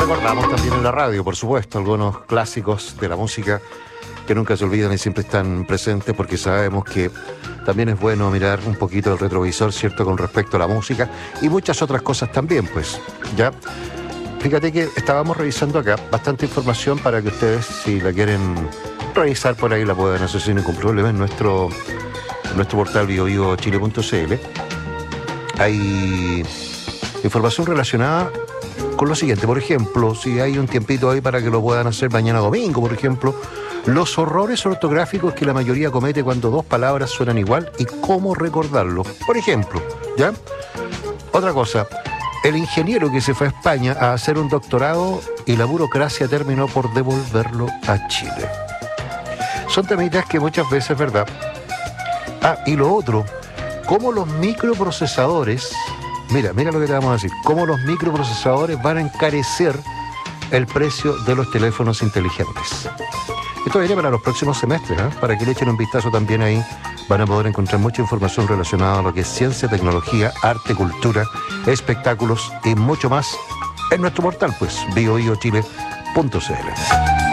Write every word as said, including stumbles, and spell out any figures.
recordamos también en la radio, por supuesto, algunos clásicos de la música que nunca se olvidan y siempre están presentes, porque sabemos que también es bueno mirar un poquito el retrovisor, ¿cierto?, con respecto a la música y muchas otras cosas también, pues, ¿ya? Fíjate que estábamos revisando acá bastante información para que ustedes, si la quieren revisar por ahí, la puedan hacer sin ningún problema en nuestro, en nuestro portal bio bio chile punto c l. Hay información relacionada con lo siguiente. Por ejemplo, si hay un tiempito ahí para que lo puedan hacer mañana domingo, por ejemplo, los horrores ortográficos que la mayoría comete cuando dos palabras suenan igual y cómo recordarlo. Por ejemplo, ¿ya? Otra cosa, el ingeniero que se fue a España a hacer un doctorado y la burocracia terminó por devolverlo a Chile. Son temitas que muchas veces, ¿verdad? Ah, y lo otro, cómo los microprocesadores, mira, mira lo que te vamos a decir, cómo los microprocesadores van a encarecer el precio de los teléfonos inteligentes. Esto viene para los próximos semestres, ¿eh? Para que le echen un vistazo también ahí, van a poder encontrar mucha información relacionada a lo que es ciencia, tecnología, arte, cultura, espectáculos y mucho más en nuestro portal, pues, bio bio chile punto c l.